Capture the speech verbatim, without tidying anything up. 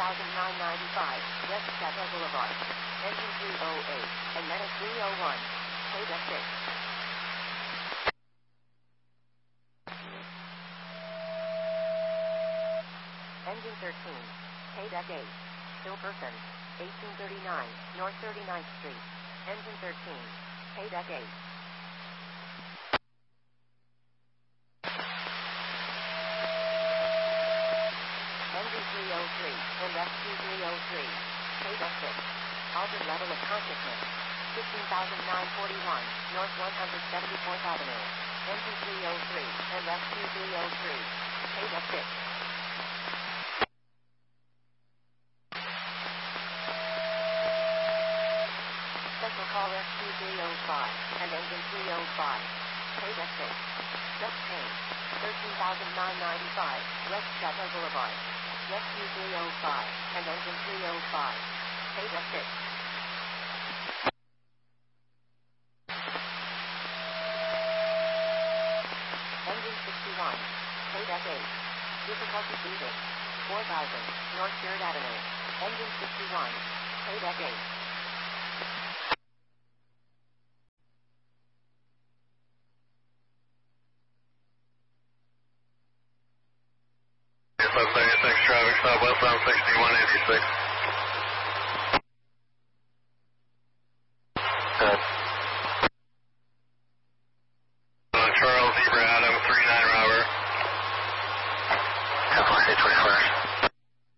thousand nine hundred ninety-five, West Chateau Boulevard. Engine three oh eight, and Meta three oh one. K deck six. Engine thirteen, K deck eight. Hilperson, eighteen thirty-nine, North thirty-ninth Street. Engine thirteen, K deck eight. Engine three oh three, and rescue three oh three. K deck six. Altered level of consciousness. fifteen thousand nine hundred forty-one, North one hundred seventy-fourth Avenue. Engine three oh three, and rescue three oh three. K deck six. Special call rescue three oh five, and engine three oh five. K deck six. Just change. thirteen thousand nine hundred ninety-five, West Chateau Boulevard. Rescue three oh five, and engine three oh five. K deck six. Engine sixty-one, K deck eight. Difficulty breathing. four thousand, North third Avenue. Engine sixty-one, K deck eight. seventy-six, traffic stop westbound sixty-one eighty-six. ten.